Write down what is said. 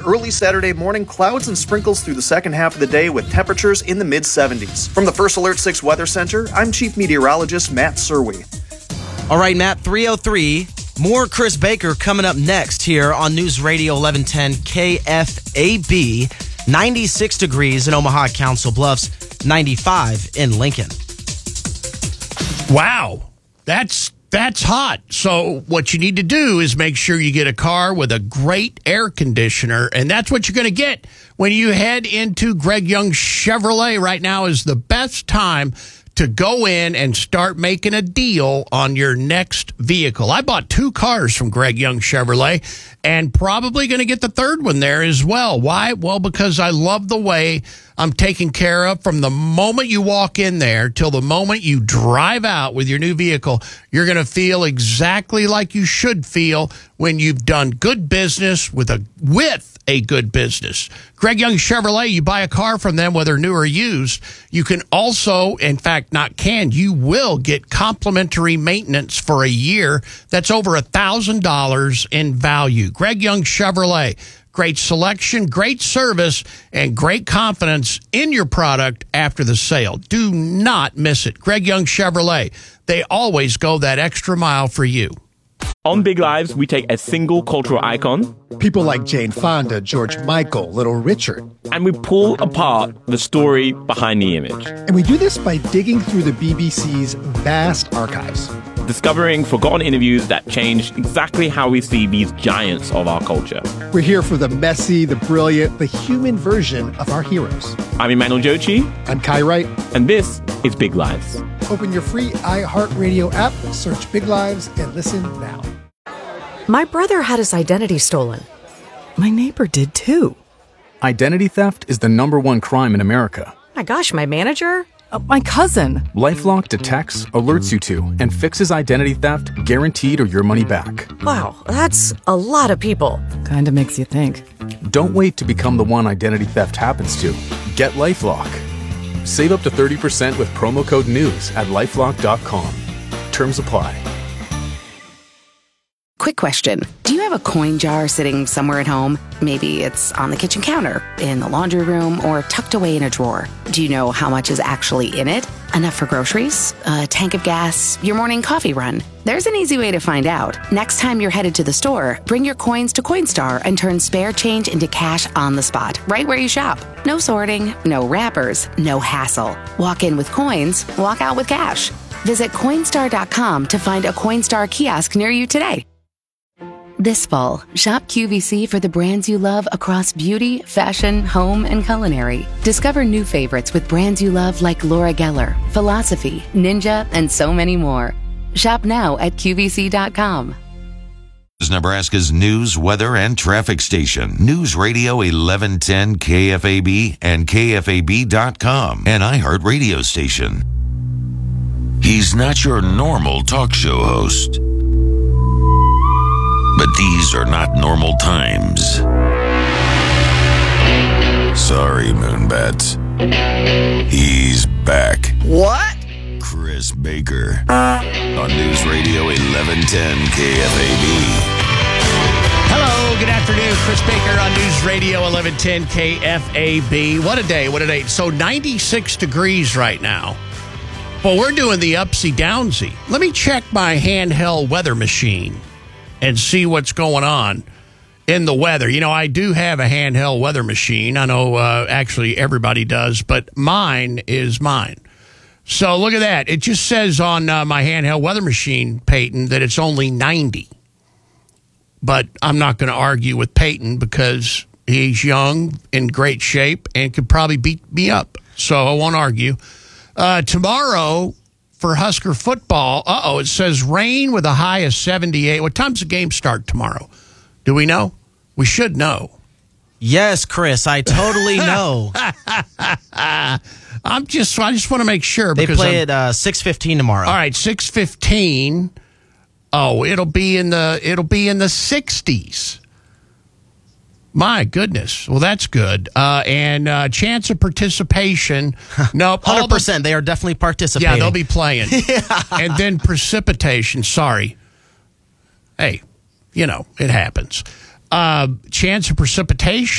early Saturday morning, clouds and sprinkles through the second half of the day with temperatures in the mid-70s. From the First Alert 6 Weather Center, I'm Chief Meteorologist Matt Serwe. All right, Matt, 3:03. More Chris Baker coming up next here on News Radio 1110 KFAB. 96 degrees in Omaha, Council Bluffs, 95 in Lincoln. Wow, that's hot. So what you need to do is make sure you get a car with a great air conditioner, and that's what you're going to get when you head into Greg Young Chevrolet. Right now is the best time to go in and start making a deal on your next vehicle. I bought 2 cars from Greg Young Chevrolet and probably going to get the third one there as well. Why? Well, because I love the way I'm taken care of from the moment you walk in there till the moment you drive out with your new vehicle. You're going to feel exactly like you should feel when you've done good business with a good business. Greg Young Chevrolet, you buy a car from them, whether new or used, you can also, in fact, you will get complimentary maintenance for a year. That's over $1,000 in value. Greg Young Chevrolet, great selection, great service, and great confidence in your product after the sale. Do not miss it. Greg Young Chevrolet, they always go that extra mile for you. On Big Lives, we take a single cultural icon, people like Jane Fonda, George Michael, Little Richard, and we pull apart the story behind the image. And we do this by digging through the BBC's vast archives, discovering forgotten interviews that changed exactly how we see these giants of our culture. We're here for the messy, the brilliant, the human version of our heroes. I'm Emmanuel Jochi. I'm Kai Wright. And this is Big Lives. Open your free iHeartRadio app, search Big Lives, and listen now. My brother had his identity stolen. My neighbor did too. Identity theft is the #1 crime in America. My gosh, my manager? My cousin. LifeLock detects, alerts you to, and fixes identity theft guaranteed or your money back. Wow, that's a lot of people. Kinda makes you think. Don't wait to become the one identity theft happens to. Get LifeLock. Save up to 30% with promo code NEWS at LifeLock.com. Terms apply. Quick question. Do you have a coin jar sitting somewhere at home? Maybe it's on the kitchen counter, in the laundry room, or tucked away in a drawer. Do you know how much is actually in it? Enough for groceries? A tank of gas? Your morning coffee run? There's an easy way to find out. Next time you're headed to the store, bring your coins to Coinstar and turn spare change into cash on the spot, right where you shop. No sorting, no wrappers, no hassle. Walk in with coins, walk out with cash. Visit Coinstar.com to find a Coinstar kiosk near you today. This fall, shop QVC for the brands you love across beauty, fashion, home, and culinary. Discover new favorites with brands you love like Laura Geller, Philosophy, Ninja, and so many more. Shop now at QVC.com. Nebraska's news, weather, and traffic station. News Radio 1110 KFAB and KFAB.com, an iHeart radio station. He's not your normal talk show host. But these are not normal times. Sorry, Moonbats. He's back. What? Chris Baker on News Radio 1110 KFAB. Hello, good afternoon. Chris Baker on News Radio 1110 KFAB. What a day, what a day. So 96 degrees right now. Well, we're doing the upsy-downsy. Let me check my handheld weather machine and see what's going on in the weather. You know, I do have a handheld weather machine. I know actually everybody does, but mine is mine. So look at that. It just says on my handheld weather machine, Peyton, that it's only 90. But I'm not going to argue with Peyton because he's young, in great shape, and could probably beat me up. So I won't argue. Tomorrow, for Husker football, it says rain with a high of 78. What time's the game start tomorrow? Do we know? We should know. Yes, Chris, I totally know. I just want to make sure. They play at 6:15 tomorrow. All right, 6:15. Oh, it'll be in the 60s. My goodness. Well, that's good. And chance of participation. Nope. 100%. They are definitely participating. Yeah, they'll be playing. Yeah. And then precipitation. Sorry. Hey, it happens. Chance of precipitation.